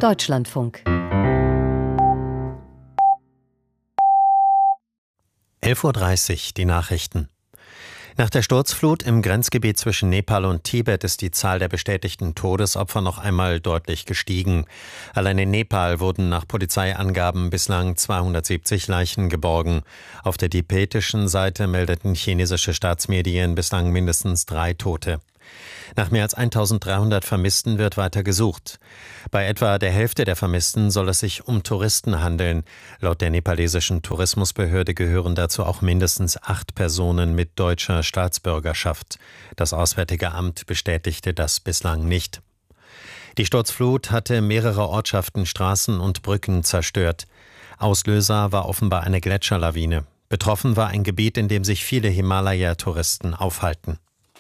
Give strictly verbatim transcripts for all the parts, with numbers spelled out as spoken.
Deutschlandfunk. elf Uhr dreißig, die Nachrichten. Nach der Sturzflut im Grenzgebiet zwischen Nepal und Tibet ist die Zahl der bestätigten Todesopfer noch einmal deutlich gestiegen. Allein in Nepal wurden nach Polizeiangaben bislang zweihundertsiebzig Leichen geborgen. Auf der tibetischen Seite meldeten chinesische Staatsmedien bislang mindestens drei Tote. Nach mehr als eintausenddreihundert Vermissten wird weiter gesucht. Bei etwa der Hälfte der Vermissten soll es sich um Touristen handeln. Laut der nepalesischen Tourismusbehörde gehören dazu auch mindestens acht Personen mit deutscher Staatsbürgerschaft. Das Auswärtige Amt bestätigte das bislang nicht. Die Sturzflut hatte mehrere Ortschaften, Straßen und Brücken zerstört. Auslöser war offenbar eine Gletscherlawine. Betroffen war ein Gebiet, in dem sich viele Himalaya-Touristen aufhalten.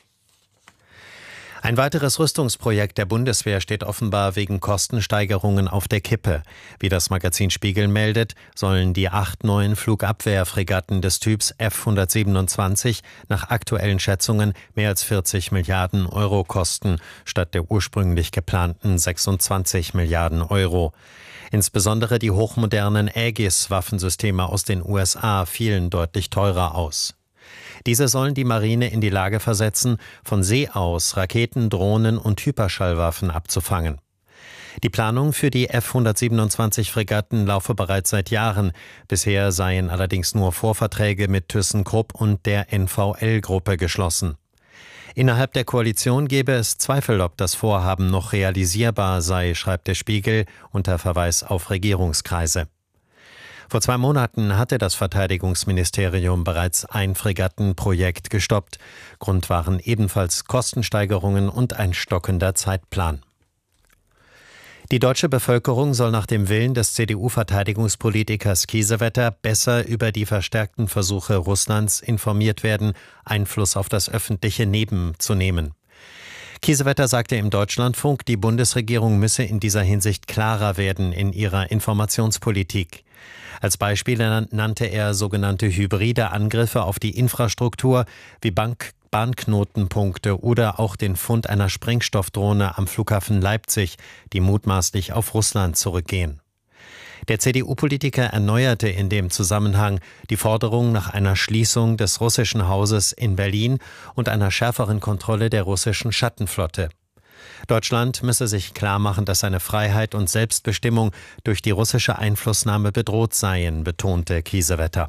Ein weiteres Rüstungsprojekt der Bundeswehr steht offenbar wegen Kostensteigerungen auf der Kippe. Wie das Magazin Spiegel meldet, sollen die acht neuen Flugabwehrfregatten des Typs F hundertsiebenundzwanzig nach aktuellen Schätzungen mehr als vierzig Milliarden Euro kosten, statt der ursprünglich geplanten sechsundzwanzig Milliarden Euro. Insbesondere die hochmodernen Aegis-Waffensysteme aus den U S A fielen deutlich teurer aus. Diese sollen die Marine in die Lage versetzen, von See aus Raketen, Drohnen und Hyperschallwaffen abzufangen. Die Planung für die F hundertsiebenundzwanzig Fregatten laufe bereits seit Jahren. Bisher seien allerdings nur Vorverträge mit ThyssenKrupp und der N V L-Gruppe geschlossen. Innerhalb der Koalition gebe es Zweifel, ob das Vorhaben noch realisierbar sei, schreibt der Spiegel unter Verweis auf Regierungskreise. Vor zwei Monaten hatte das Verteidigungsministerium bereits ein Fregattenprojekt gestoppt. Grund waren ebenfalls Kostensteigerungen und ein stockender Zeitplan. Die deutsche Bevölkerung soll nach dem Willen des C D U-Verteidigungspolitikers Kiesewetter besser über die verstärkten Versuche Russlands informiert werden, Einfluss auf das öffentliche Leben zu nehmen. Kiesewetter sagte im Deutschlandfunk, die Bundesregierung müsse in dieser Hinsicht klarer werden in ihrer Informationspolitik. Als Beispiele nannte er sogenannte hybride Angriffe auf die Infrastruktur wie Bank- Bahnknotenpunkte oder auch den Fund einer Sprengstoffdrohne am Flughafen Leipzig, die mutmaßlich auf Russland zurückgehen. Der C D U-Politiker erneuerte in dem Zusammenhang die Forderung nach einer Schließung des russischen Hauses in Berlin und einer schärferen Kontrolle der russischen Schattenflotte. Deutschland müsse sich klarmachen, dass seine Freiheit und Selbstbestimmung durch die russische Einflussnahme bedroht seien, betonte Kiesewetter.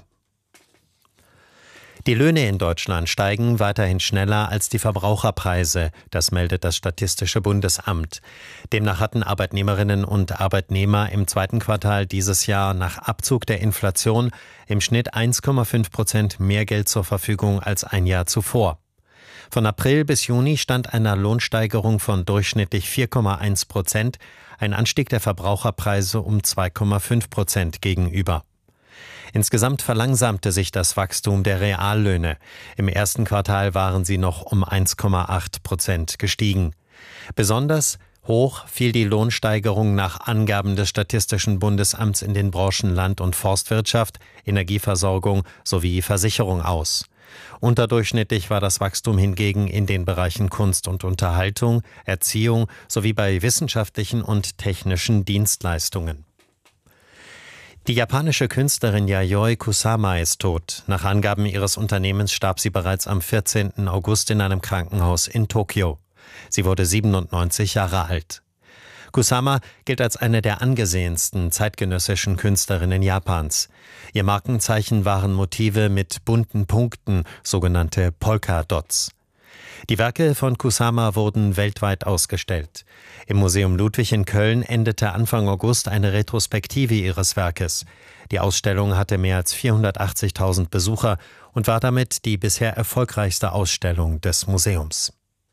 Die Löhne in Deutschland steigen weiterhin schneller als die Verbraucherpreise, das meldet das Statistische Bundesamt. Demnach hatten Arbeitnehmerinnen und Arbeitnehmer im zweiten Quartal dieses Jahr nach Abzug der Inflation im Schnitt eins Komma fünf Prozent mehr Geld zur Verfügung als ein Jahr zuvor. Von April bis Juni stand einer Lohnsteigerung von durchschnittlich vier Komma eins Prozent, ein Anstieg der Verbraucherpreise um zwei Komma fünf Prozent gegenüber. Insgesamt verlangsamte sich das Wachstum der Reallöhne. Im ersten Quartal waren sie noch um eins Komma acht Prozent gestiegen. Besonders hoch fiel die Lohnsteigerung nach Angaben des Statistischen Bundesamts in den Branchen Land- und Forstwirtschaft, Energieversorgung sowie Versicherung aus. Unterdurchschnittlich war das Wachstum hingegen in den Bereichen Kunst und Unterhaltung, Erziehung sowie bei wissenschaftlichen und technischen Dienstleistungen. Die japanische Künstlerin Yayoi Kusama ist tot. Nach Angaben ihres Unternehmens starb sie bereits am vierzehnten August in einem Krankenhaus in Tokio. Sie wurde siebenundneunzig Jahre alt. Kusama gilt als eine der angesehensten zeitgenössischen Künstlerinnen Japans. Ihr Markenzeichen waren Motive mit bunten Punkten, sogenannte Polka-Dots. Die Werke von Kusama wurden weltweit ausgestellt. Im Museum Ludwig in Köln endete Anfang August eine Retrospektive ihres Werkes. Die Ausstellung hatte mehr als vierhundertachtzigtausend Besucher und war damit die bisher erfolgreichste Ausstellung des Museums.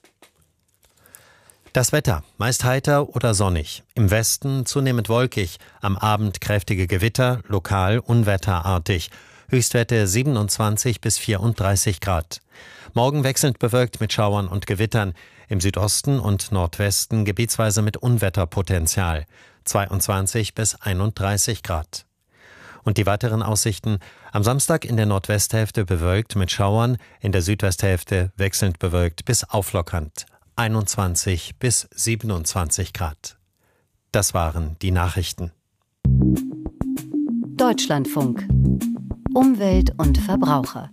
Das Wetter, meist heiter oder sonnig. Im Westen zunehmend wolkig, am Abend kräftige Gewitter, lokal unwetterartig. Höchstwerte siebenundzwanzig bis vierunddreißig Grad. Morgen wechselnd bewölkt mit Schauern und Gewittern. Im Südosten und Nordwesten gebietsweise mit Unwetterpotenzial. zweiundzwanzig bis einunddreißig Grad. Und die weiteren Aussichten: am Samstag in der Nordwesthälfte bewölkt mit Schauern, in der Südwesthälfte wechselnd bewölkt bis auflockernd. einundzwanzig bis siebenundzwanzig Grad. Das waren die Nachrichten. Deutschlandfunk. Umwelt und Verbraucher.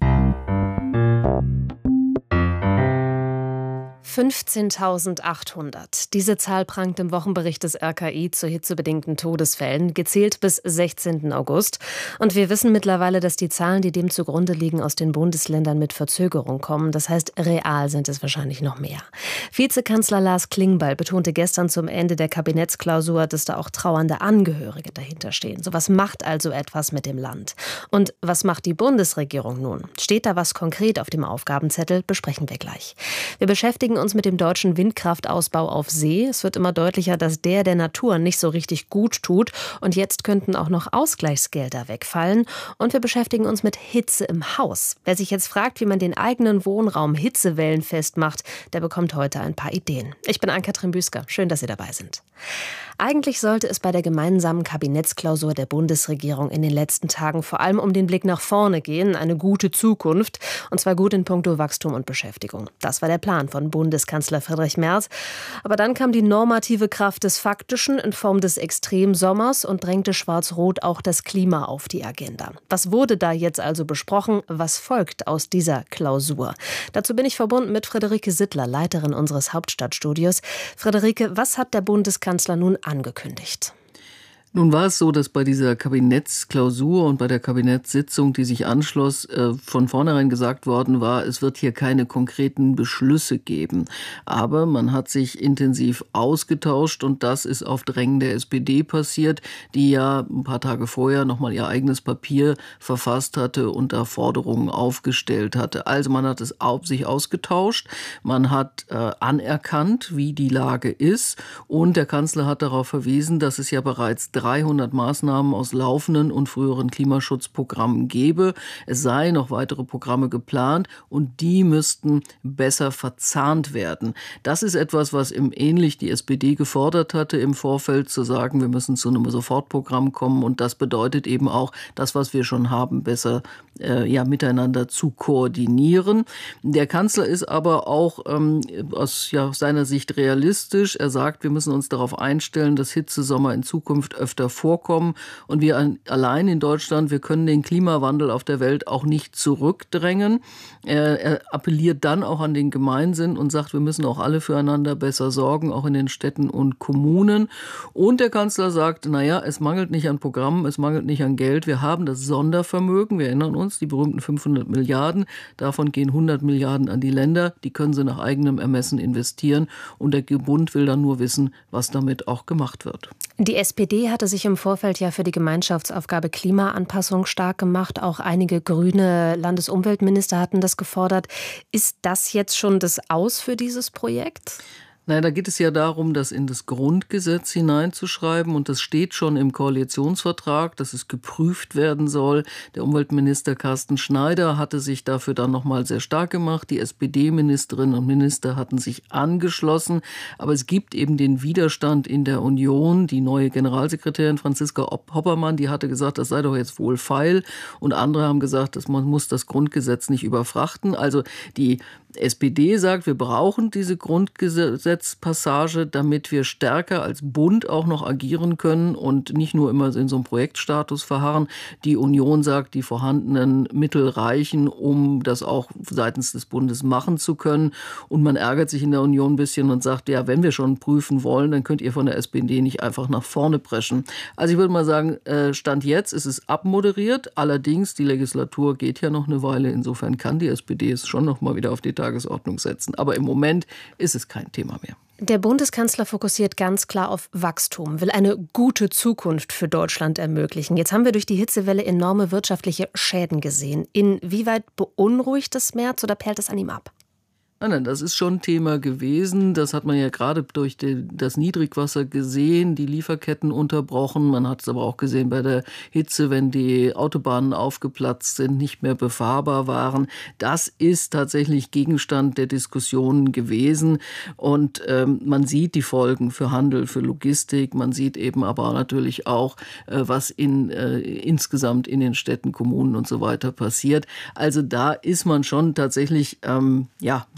fünfzehntausendachthundert. Diese Zahl prangt im Wochenbericht des R K I zu hitzebedingten Todesfällen, gezählt bis sechzehnten August. Und wir wissen mittlerweile, dass die Zahlen, die dem zugrunde liegen, aus den Bundesländern mit Verzögerung kommen. Das heißt, real sind es wahrscheinlich noch mehr. Vizekanzler Lars Klingbeil betonte gestern zum Ende der Kabinettsklausur, dass da auch trauernde Angehörige dahinter stehen. Sowas macht also etwas mit dem Land. Und was macht die Bundesregierung nun? Steht da was konkret auf dem Aufgabenzettel? Besprechen wir gleich. Wir beschäftigen uns mit dem deutschen Windkraftausbau auf See. Es wird immer deutlicher, dass der der Natur nicht so richtig gut tut. Und jetzt könnten auch noch Ausgleichsgelder wegfallen. Und wir beschäftigen uns mit Hitze im Haus. Wer sich jetzt fragt, wie man den eigenen Wohnraum hitzewellenfest macht, der bekommt heute ein paar Ideen. Ich bin Ann-Kathrin Büsker. Schön, dass Sie dabei sind. Eigentlich sollte es bei der gemeinsamen Kabinettsklausur der Bundesregierung in den letzten Tagen vor allem um den Blick nach vorne gehen, eine gute Zukunft, und zwar gut in puncto Wachstum und Beschäftigung. Das war der Plan von Bundeskanzler Friedrich Merz. Aber dann kam die normative Kraft des Faktischen in Form des Extremsommers und drängte Schwarz-Rot auch das Klima auf die Agenda. Was wurde da jetzt also besprochen? Was folgt aus dieser Klausur? Dazu bin ich verbunden mit Friederike Sittler, Leiterin unseres Hauptstadtstudios. Friederike, was hat der Bundeskanzler nun angekündigt? Nun war es so, dass bei dieser Kabinettsklausur und bei der Kabinettssitzung, die sich anschloss, äh, von vornherein gesagt worden war, es wird hier keine konkreten Beschlüsse geben. Aber man hat sich intensiv ausgetauscht und das ist auf Drängen der S P D passiert, die ja ein paar Tage vorher nochmal ihr eigenes Papier verfasst hatte und da Forderungen aufgestellt hatte. Also man hat es auf sich ausgetauscht, man hat äh, anerkannt, wie die Lage ist und der Kanzler hat darauf verwiesen, dass es ja bereits dreihundert Maßnahmen aus laufenden und früheren Klimaschutzprogrammen gebe. Es seien noch weitere Programme geplant und die müssten besser verzahnt werden. Das ist etwas, was im ähnlich die S P D gefordert hatte im Vorfeld, zu sagen, wir müssen zu einem Sofortprogramm kommen und das bedeutet eben auch, das, was wir schon haben, besser äh, ja, miteinander zu koordinieren. Der Kanzler ist aber auch ähm, aus ja, seiner Sicht realistisch. Er sagt, wir müssen uns darauf einstellen, dass Hitzesommer in Zukunft öfter vorkommen und wir an, allein in Deutschland, wir können den Klimawandel auf der Welt auch nicht zurückdrängen. Er, er appelliert dann auch an den Gemeinsinn und sagt, wir müssen auch alle füreinander besser sorgen, auch in den Städten und Kommunen. Und der Kanzler sagt, naja, es mangelt nicht an Programmen, es mangelt nicht an Geld. Wir haben das Sondervermögen, wir erinnern uns, die berühmten fünfhundert Milliarden, davon gehen hundert Milliarden an die Länder, die können sie nach eigenem Ermessen investieren und der Bund will dann nur wissen, was damit auch gemacht wird. Die S P D hatte sich im Vorfeld ja für die Gemeinschaftsaufgabe Klimaanpassung stark gemacht. Auch einige grüne Landesumweltminister hatten das gefordert. Ist das jetzt schon das Aus für dieses Projekt? Nein, da geht es ja darum, das in das Grundgesetz hineinzuschreiben und das steht schon im Koalitionsvertrag, dass es geprüft werden soll. Der Umweltminister Carsten Schneider hatte sich dafür dann nochmal sehr stark gemacht. Die S P D-Ministerinnen und Minister hatten sich angeschlossen. Aber es gibt eben den Widerstand in der Union. Die neue Generalsekretärin Franziska Hoppermann, die hatte gesagt, das sei doch jetzt wohl feil. Und andere haben gesagt, dass man muss das Grundgesetz nicht überfrachten. Also die S P D sagt, wir brauchen diese Grundgesetzpassage, damit wir stärker als Bund auch noch agieren können und nicht nur immer in so einem Projektstatus verharren. Die Union sagt, die vorhandenen Mittel reichen, um das auch seitens des Bundes machen zu können. Und man ärgert sich in der Union ein bisschen und sagt, ja, wenn wir schon prüfen wollen, dann könnt ihr von der S P D nicht einfach nach vorne preschen. Also ich würde mal sagen, Stand jetzt ist es abmoderiert. Allerdings, die Legislatur geht ja noch eine Weile. Insofern kann die S P D es schon noch mal wieder auf die Tagesordnung setzen. Aber im Moment ist es kein Thema mehr. Der Bundeskanzler fokussiert ganz klar auf Wachstum, will eine gute Zukunft für Deutschland ermöglichen. Jetzt haben wir durch die Hitzewelle enorme wirtschaftliche Schäden gesehen. Inwieweit beunruhigt das Merz oder perlt es an ihm ab? Nein, nein, das ist schon Thema gewesen. Das hat man ja gerade durch die, das Niedrigwasser gesehen, die Lieferketten unterbrochen. Man hat es aber auch gesehen bei der Hitze, wenn die Autobahnen aufgeplatzt sind, nicht mehr befahrbar waren. Das ist tatsächlich Gegenstand der Diskussionen gewesen. Und ähm, man sieht die Folgen für Handel, für Logistik. Man sieht eben aber natürlich auch, äh, was in, äh, insgesamt in den Städten, Kommunen und so weiter passiert. Also da ist man schon tatsächlich, ähm, ja, da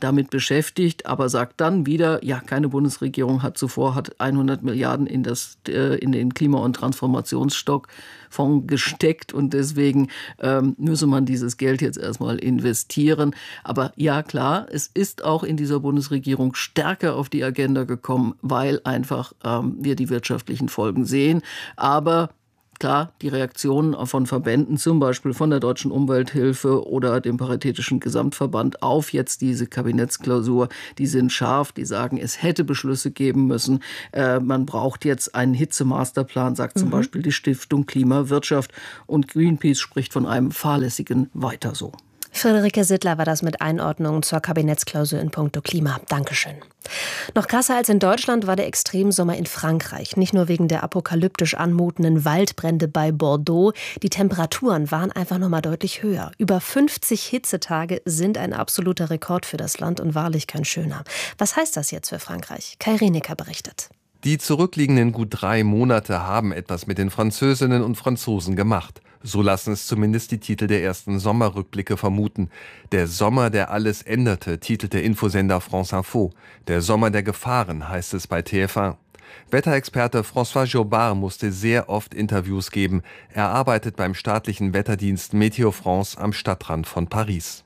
damit beschäftigt, aber sagt dann wieder, ja, keine Bundesregierung hat zuvor hat hundert Milliarden in, das, äh, in den Klima- und Transformationsstockfonds gesteckt und deswegen ähm, müsse man dieses Geld jetzt erstmal investieren. Aber ja, klar, es ist auch in dieser Bundesregierung stärker auf die Agenda gekommen, weil einfach ähm, wir die wirtschaftlichen Folgen sehen. Aber klar, die Reaktionen von Verbänden, zum Beispiel von der Deutschen Umwelthilfe oder dem Paritätischen Gesamtverband auf jetzt diese Kabinettsklausur, die sind scharf, die sagen, es hätte Beschlüsse geben müssen. Äh, man braucht jetzt einen Hitzemasterplan, sagt zum mhm. Beispiel die Stiftung Klimawirtschaft. Und Greenpeace spricht von einem fahrlässigen Weiter so. Friederike Sittler war das mit Einordnungen zur Kabinettsklausur in puncto Klima. Dankeschön. Noch krasser als in Deutschland war der Extremsommer in Frankreich. Nicht nur wegen der apokalyptisch anmutenden Waldbrände bei Bordeaux. Die Temperaturen waren einfach noch mal deutlich höher. Über fünfzig Hitzetage sind ein absoluter Rekord für das Land und wahrlich kein schöner. Was heißt das jetzt für Frankreich? Kai Rienecker berichtet. Die zurückliegenden gut drei Monate haben etwas mit den Französinnen und Franzosen gemacht. So lassen es zumindest die Titel der ersten Sommerrückblicke vermuten. Der Sommer, der alles änderte, titelt der Infosender France Info. Der Sommer der Gefahren, heißt es bei T F eins. Wetterexperte François Jobard musste sehr oft Interviews geben. Er arbeitet beim staatlichen Wetterdienst Météo France am Stadtrand von Paris.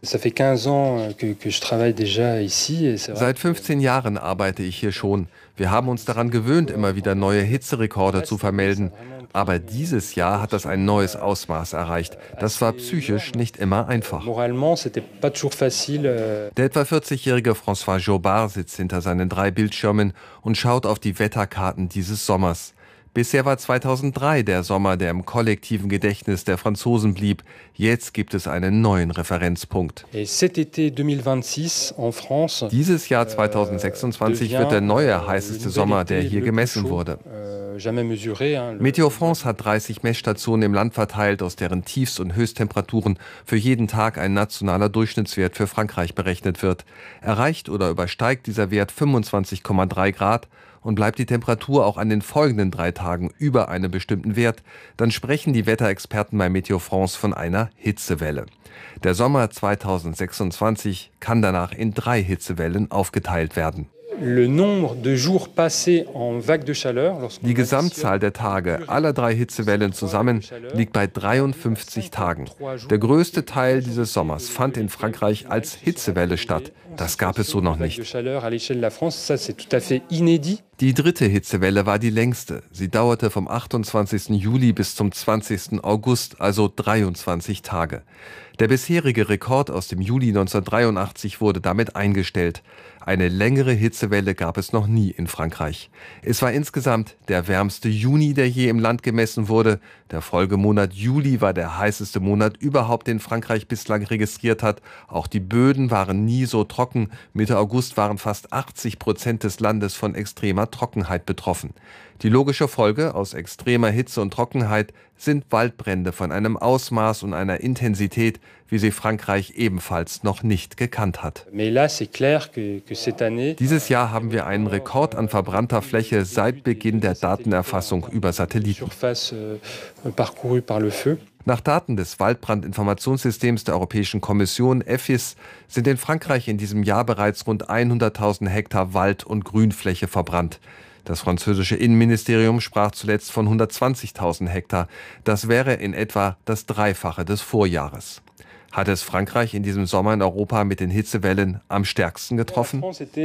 Seit fünfzehn Jahren arbeite ich hier schon. Wir haben uns daran gewöhnt, immer wieder neue Hitzerekorde zu vermelden. Aber dieses Jahr hat das ein neues Ausmaß erreicht. Das war psychisch nicht immer einfach. Der etwa vierzigjährige François Jobard sitzt hinter seinen drei Bildschirmen und schaut auf die Wetterkarten dieses Sommers. Bisher war zweitausenddrei der Sommer, der im kollektiven Gedächtnis der Franzosen blieb. Jetzt gibt es einen neuen Referenzpunkt. Dieses Jahr zweitausendsechsundzwanzig wird der neue heißeste Sommer, der hier gemessen wurde. Météo France hat dreißig Messstationen im Land verteilt, aus deren Tiefst- und Höchsttemperaturen für jeden Tag ein nationaler Durchschnittswert für Frankreich berechnet wird. Erreicht oder übersteigt dieser Wert fünfundzwanzig Komma drei Grad, und bleibt die Temperatur auch an den folgenden drei Tagen über einem bestimmten Wert, dann sprechen die Wetterexperten bei Météo France von einer Hitzewelle. Der Sommer zweitausendsechsundzwanzig kann danach in drei Hitzewellen aufgeteilt werden. Die Gesamtzahl der Tage aller drei Hitzewellen zusammen liegt bei dreiundfünfzig Tagen. Der größte Teil dieses Sommers fand in Frankreich als Hitzewelle statt. Das gab es so noch nicht. Die dritte Hitzewelle war die längste. Sie dauerte vom achtundzwanzigsten Juli bis zum zwanzigsten August, also dreiundzwanzig Tage. Der bisherige Rekord aus dem Juli neunzehnhundertdreiundachtzig wurde damit eingestellt. Eine längere Hitzewelle gab es noch nie in Frankreich. Es war insgesamt der wärmste Juni, der je im Land gemessen wurde. Der Folgemonat Juli war der heißeste Monat überhaupt, den Frankreich bislang registriert hat. Auch die Böden waren nie so trocken. Mitte August waren fast achtzig Prozent des Landes von extremer Trockenheit betroffen. Die logische Folge aus extremer Hitze und Trockenheit sind Waldbrände von einem Ausmaß und einer Intensität, wie sie Frankreich ebenfalls noch nicht gekannt hat. Dieses Jahr haben wir einen Rekord an verbrannter Fläche seit Beginn der Datenerfassung über Satelliten. Nach Daten des Waldbrandinformationssystems der Europäischen Kommission E F I S sind in Frankreich in diesem Jahr bereits rund hunderttausend Hektar Wald- und Grünfläche verbrannt. Das französische Innenministerium sprach zuletzt von hundertzwanzigtausend Hektar. Das wäre in etwa das Dreifache des Vorjahres. Hat es Frankreich in diesem Sommer in Europa mit den Hitzewellen am stärksten getroffen?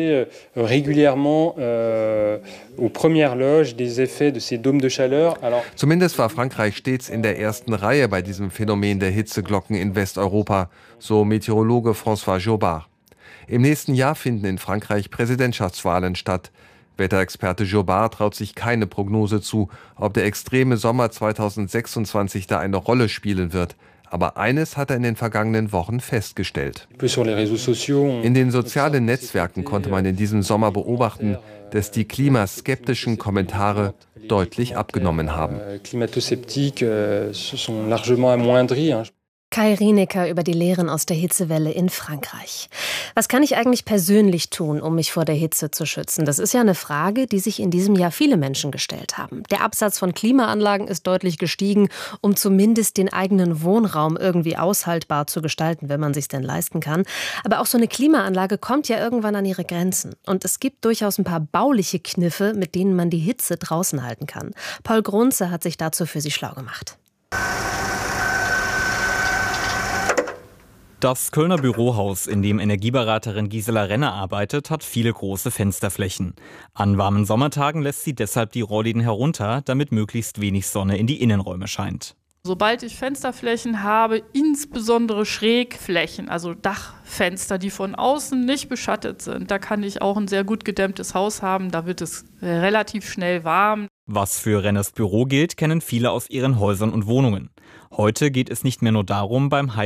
Zumindest war Frankreich stets in der ersten Reihe bei diesem Phänomen der Hitzeglocken in Westeuropa, so Meteorologe François Jobard. Im nächsten Jahr finden in Frankreich Präsidentschaftswahlen statt. Wetterexperte Jobard traut sich keine Prognose zu, ob der extreme Sommer zweitausendsechsundzwanzig da eine Rolle spielen wird. Aber eines hat er in den vergangenen Wochen festgestellt. In den sozialen Netzwerken konnte man in diesem Sommer beobachten, dass die klimaskeptischen Kommentare deutlich abgenommen haben. Kai Rineker über die Lehren aus der Hitzewelle in Frankreich. Was kann ich eigentlich persönlich tun, um mich vor der Hitze zu schützen? Das ist ja eine Frage, die sich in diesem Jahr viele Menschen gestellt haben. Der Absatz von Klimaanlagen ist deutlich gestiegen, um zumindest den eigenen Wohnraum irgendwie aushaltbar zu gestalten, wenn man sich's denn leisten kann. Aber auch so eine Klimaanlage kommt ja irgendwann an ihre Grenzen. Und es gibt durchaus ein paar bauliche Kniffe, mit denen man die Hitze draußen halten kann. Paul Grunze hat sich dazu für Sie schlau gemacht. Das Kölner Bürohaus, in dem Energieberaterin Gisela Renner arbeitet, hat viele große Fensterflächen. An warmen Sommertagen lässt sie deshalb die Rollläden herunter, damit möglichst wenig Sonne in die Innenräume scheint. Sobald ich Fensterflächen habe, insbesondere Schrägflächen, also Dachfenster, die von außen nicht beschattet sind, da kann ich auch ein sehr gut gedämmtes Haus haben, da wird es relativ schnell warm. Was für Renners Büro gilt, kennen viele aus ihren Häusern und Wohnungen. Heute geht es nicht mehr nur darum, beim Heizen